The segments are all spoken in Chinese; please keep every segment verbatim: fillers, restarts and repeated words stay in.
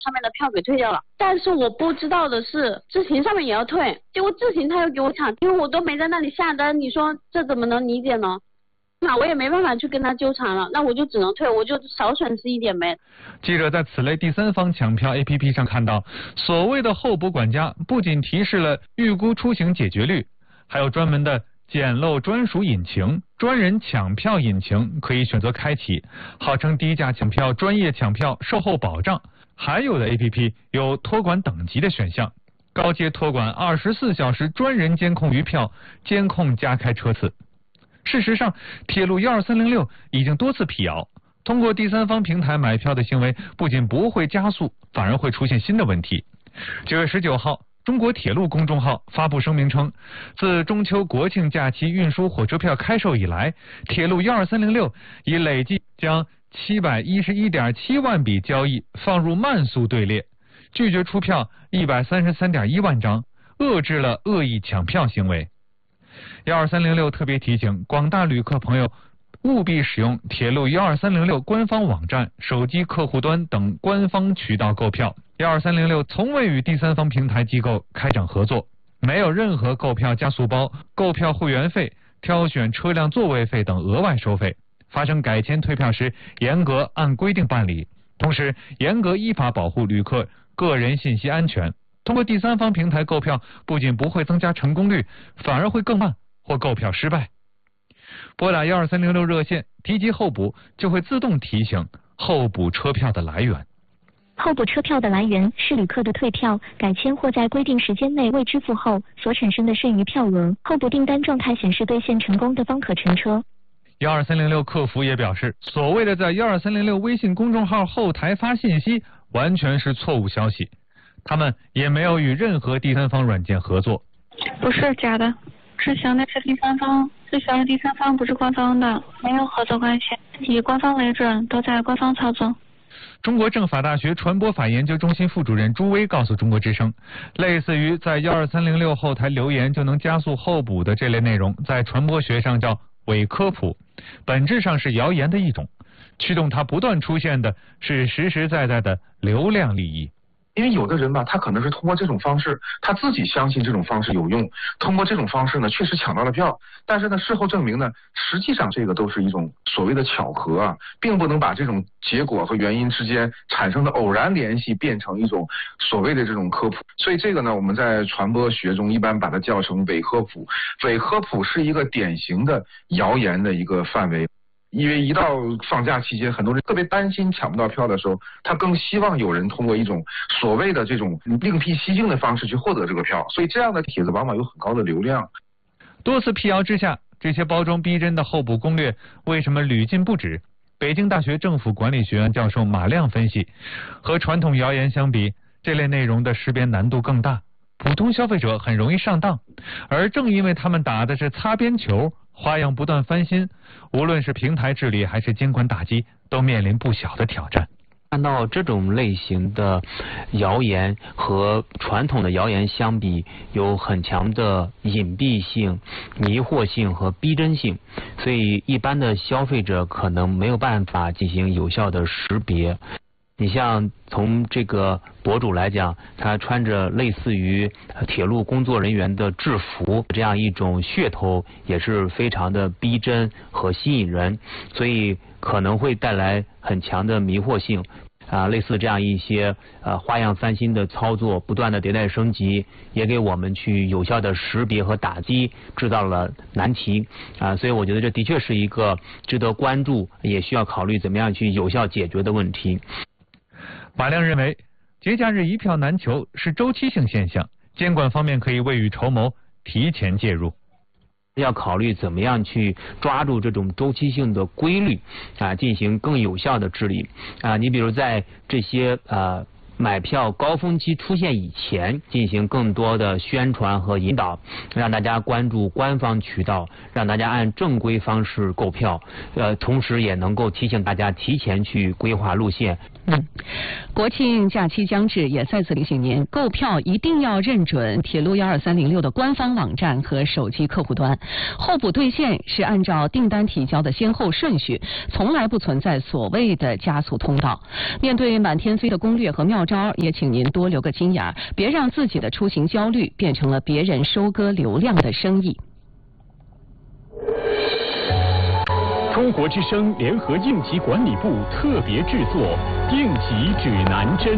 上面的票给退掉了。但是我不知道的是，知行上面也要退，结果知行他又给我抢，因为我都没在那里下单，你说这怎么能理解呢？那我也没办法去跟他纠缠了，那我就只能退，我就少损失一点呗。 记者在此类第三方抢票 A P P 上看到，所谓的候补管家不仅提示了预估出行解决率，还有专门的捡漏专属引擎、专人抢票引擎可以选择开启，号称低价抢票、专业抢票、售后保障。还有的 A P P 有托管等级的选项，高阶托管二十四小时专人监控余票，监控加开车次。事实上，铁路一二三零六已经多次辟谣，通过第三方平台买票的行为不仅不会加速，反而会出现新的问题。九月十九号，中国铁路公众号发布声明称，自中秋国庆假期运输火车票开售以来，铁路一二三零六已累计将七百一十一点七万笔交易放入慢速队列，拒绝出票一百三十三点一万张，遏制了恶意抢票行为。一二三零六特别提醒广大旅客朋友，务必使用铁路一二三零六官方网站、手机客户端等官方渠道购票。一二三零六从未与第三方平台机构开展合作，没有任何购票加速包、购票会员费、挑选车辆座位费等额外收费。发生改签退票时，严格按规定办理，同时严格依法保护旅客个人信息安全。通过第三方平台购票，不仅不会增加成功率，反而会更慢或购票失败。拨打一二三零六热线，提及候补，就会自动提醒候补车票的来源。 候补车票的来源是旅客的退票、改签或在规定时间内未支付后所产生的剩余票额。候补订单状态显示兑现成功的方可乘车。 一二三零六客服也表示，所谓的在一二三零六微信公众号后台发信息，完全是错误消息。他们也没有与任何第三方软件合作。 不是假的，知行的是第三方，知行的第三方不是官方的，没有合作关系，以官方为准，都在官方操作。 中国政法大学传播法研究中心副主任朱威告诉中国之声，类似于在一二三零六后台留言就能加速候补的这类内容，在传播学上叫伪科普，本质上是谣言的一种，驱动它不断出现的是实实在在的流量利益。 因为有的人吧，他可能是通过这种方式，他自己相信这种方式有用，通过这种方式呢，确实抢到了票，但是呢，事后证明呢，实际上这个都是一种所谓的巧合啊，并不能把这种结果和原因之间产生的偶然联系变成一种所谓的这种科普。所以这个呢，我们在传播学中一般把它叫成伪科普。伪科普是一个典型的谣言的一个范围。因为一到放假期间，很多人特别担心抢不到票的时候，他更希望有人通过一种所谓的这种另辟蹊径的方式去获得这个票，所以这样的帖子往往有很高的流量。 多次辟谣之下，这些包装逼真的候补攻略为什么屡禁不止？北京大学政府管理学院教授马亮分析，和传统谣言相比，这类内容的识别难度更大，普通消费者很容易上当，而正因为他们打的是擦边球，花样不断翻新，无论是平台治理还是监管打击，都面临不小的挑战。 看到这种类型的谣言和传统的谣言相比，有很强的隐蔽性、迷惑性和逼真性，所以一般的消费者可能没有办法进行有效的识别。你像从这个博主来讲，他穿着类似于铁路工作人员的制服，这样一种噱头也是非常的逼真和吸引人，所以可能会带来很强的迷惑性。啊，类似这样一些呃花样翻新的操作，不断的迭代升级，也给我们去有效的识别和打击制造了难题啊，所以我觉得这的确是一个值得关注，也需要考虑怎么样去有效解决的问题。 马亮认为，节假日一票难求是周期性现象，监管方面可以未雨绸缪，提前介入。 要考虑怎么样去抓住这种周期性的规律啊，进行更有效的治理啊。你比如在这些呃买票高峰期出现以前，进行更多的宣传和引导，让大家关注官方渠道，让大家按正规方式购票，呃，同时也能够提醒大家提前去规划路线。 嗯，国庆假期将至，也再次提醒您，购票一定要认准铁路一二三零六的官方网站和手机客户端。候补兑现是按照订单提交的先后顺序，从来不存在所谓的加速通道。面对满天飞的攻略和妙招。 招，也请您多留个心眼儿，别让自己的出行焦虑变成了别人收割流量的生意。 中国之声联合应急管理部特别制作《应急指南针》。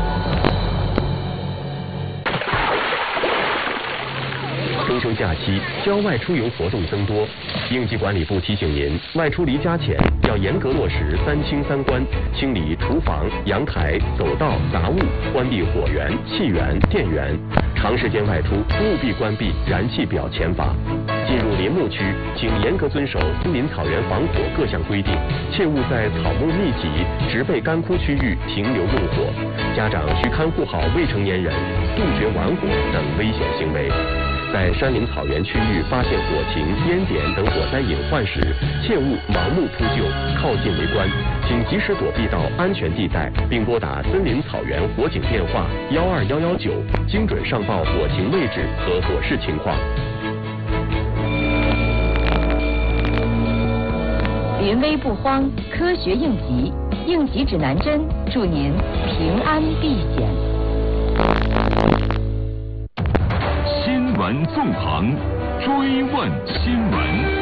中秋假期，郊外出游活动增多，应急管理部提醒您，外出离家前要严格落实三清三关，清理厨房、阳台、走道杂物，关闭火源、气源、电源。长时间外出，务必关闭燃气表前阀。进入林木区，请严格遵守森林草原防火各项规定，切勿在草木密集、植被干枯区域停留用火。家长需看护好未成年人，杜绝玩火等危险行为。在山林草原区域发现火情、烟点等火灾隐患时，切勿盲目扑救，靠近围观，请及时躲避到安全地带，并拨打森林草原火警电话幺二幺幺九，精准上报火情位置和火势情况。 临危不慌，科学应急，应急指南针，祝您平安避险。 新闻纵横，追问新闻。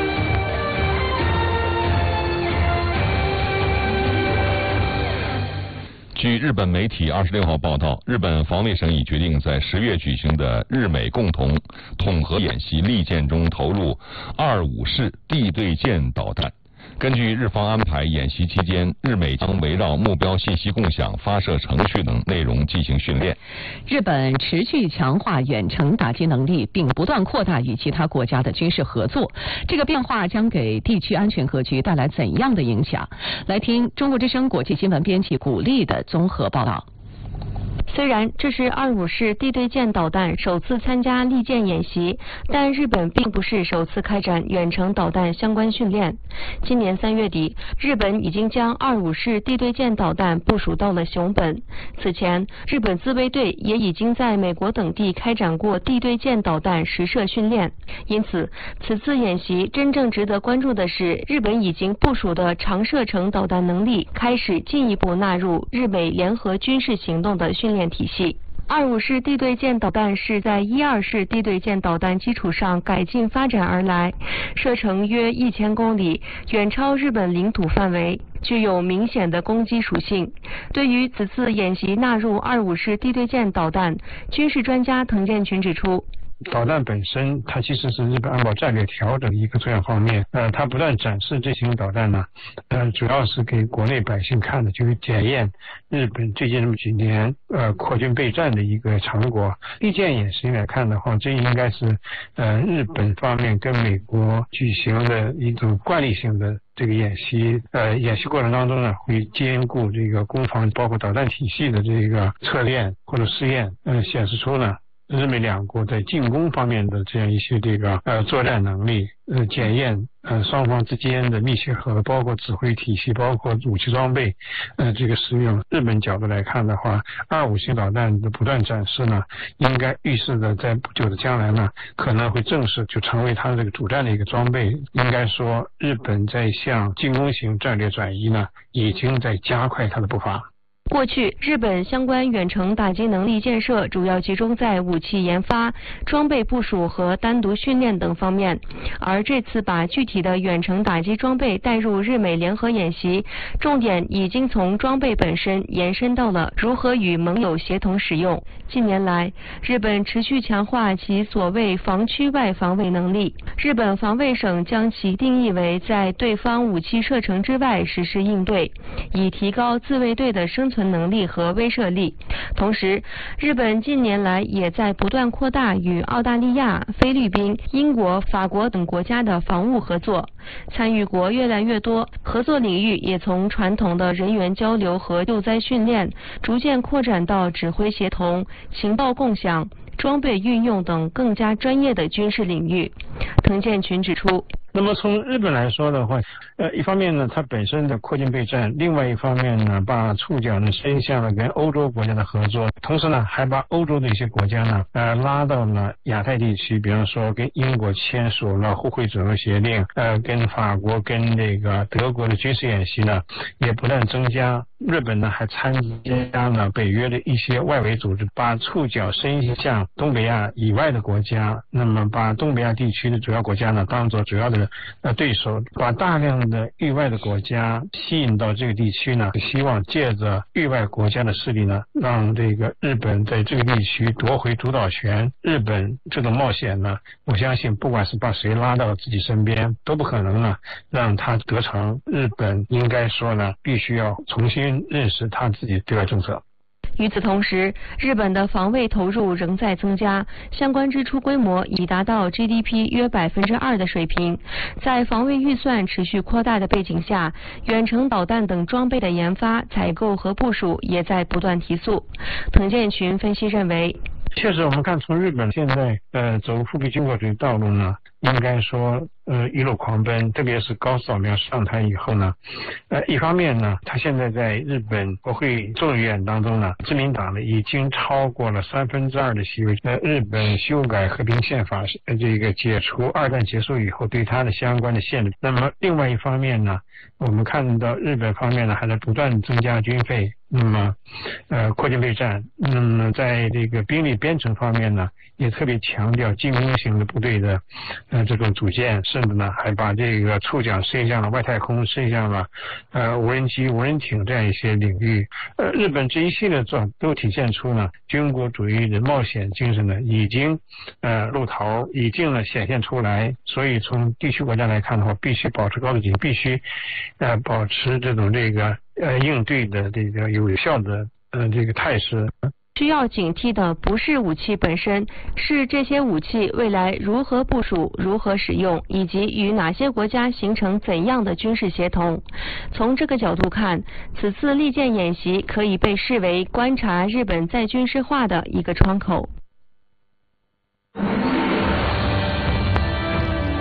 据日本媒体二十六号报道，日本防卫省已决定在十月举行的日美共同统合演习利剑中投入二五式地对舰导弹。根据日方安排，演习期间，日美将围绕目标信息共享、发射程序等内容进行训练。 日本持续强化远程打击能力，并不断扩大与其他国家的军事合作。这个变化将给地区安全格局带来怎样的影响？来听中国之声国际新闻编辑古丽的综合报道。 虽然这是二五式地对舰导弹首次参加利剑演习，但日本并不是首次开展远程导弹相关训练。今年三月底，日本已经将二五式地对舰导弹部署到了熊本。此前，日本自卫队也已经在美国等地开展过地对舰导弹实射训练。因此，此次演习真正值得关注的是，日本已经部署的长射程导弹能力开始进一步纳入日美联合军事行动的训练体系。二五式地对舰导弹是在一二式地对舰导弹基础上改进发展而来，射程约一千公里，远超日本领土范围，具有明显的攻击属性。对于此次演习纳入二五式地对舰导弹，军事专家滕建群指出， 导弹本身，它其实是日本安保战略调整的一个重要方面。呃，它不断展示这型导弹呢，呃，主要是给国内百姓看的，就是检验日本最近这么几年呃扩军备战的一个成果。利剑演习来看的话，这应该是呃日本方面跟美国举行的一种惯例性的这个演习。呃，演习过程当中呢，会兼顾这个攻防，包括导弹体系的这个测练或者试验，呃，显示出呢，日美两国在进攻方面的这样一些这个呃作战能力，呃检验呃双方之间的密切合作，包括指挥体系，包括武器装备，呃这个使用。日本角度来看的话，二五型导弹的不断展示呢，应该预示着在不久的将来呢，可能会正式就成为它这个主战的一个装备。应该说，日本在向进攻型战略转移呢，已经在加快它的步伐。 过去，日本相关远程打击能力建设主要集中在武器研发、装备部署和单独训练等方面，而这次把具体的远程打击装备带入日美联合演习，重点已经从装备本身延伸到了如何与盟友协同使用。近年来，日本持续强化其所谓防区外防卫能力，日本防卫省将其定义为在对方武器射程之外实施应对，以提高自卫队的生存能力和威慑力。同时，日本近年来也在不断扩大与澳大利亚、菲律宾、英国、法国等国家的防务合作，参与国越来越多，合作领域也从传统的人员交流和救灾训练，逐渐扩展到指挥协同、情报共享、装备运用等更加专业的军事领域。滕建群指出， 那么从日本来说的话，呃，一方面呢，它本身的扩军备战，另外一方面呢，把触角呢伸向了跟欧洲国家的合作，同时呢，还把欧洲的一些国家呢，呃，拉到了亚太地区，比方说跟英国签署了互惠准入协定，呃，跟法国、跟这个德国的军事演习呢，也不断增加。日本呢还参加了北约的一些外围组织，把触角伸向东北亚以外的国家，那么把东北亚地区的主要国家呢当做主要的呃对手，把大量的域外的国家吸引到这个地区呢，希望借着域外国家的势力呢，让这个日本在这个地区夺回主导权。日本这种冒险呢，我相信不管是把谁拉到自己身边，都不可能呢让他得逞。日本应该说呢，必须要重新认识他自己对外政策。 与此同时，日本的防卫投入仍在增加，相关支出规模已达到 G D P 约百分之二的水平。在防卫预算持续扩大的背景下，远程导弹等装备的研发、采购和部署也在不断提速。滕建群分析认为， 确实，我们看从日本现在呃走复辟军国主义道路呢，应该说呃一路狂奔，特别是高市早苗上台以后呢，呃一方面呢，他现在在日本国会众议院当中呢，自民党呢已经超过了三分之二的席位。呃，日本修改和平宪法，呃这个解除二战结束以后对它的相关的限制。那么另外一方面呢，我们看到日本方面呢还在不断增加军费。那么，呃，扩军备战。那么，在这个兵力编程方面呢，也特别强调进攻型的部队的，呃，这种组建，甚至呢，还把这个触角伸向了外太空，伸向了呃无人机、无人艇这样一些领域。呃，日本这一系列做都体现出呢，军国主义的冒险精神呢，已经呃露头，已经呢显现出来。所以，从地区国家来看的话，必须保持高度警惕，必须呃保持这种这个。呃，应对的这个有效的呃这个态势。 需要警惕的不是武器本身，是这些武器未来如何部署、如何使用，以及与哪些国家形成怎样的军事协同。从这个角度看，此次利剑演习可以被视为观察日本再军事化的一个窗口。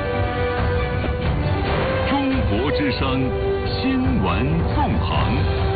中国之声新闻纵横。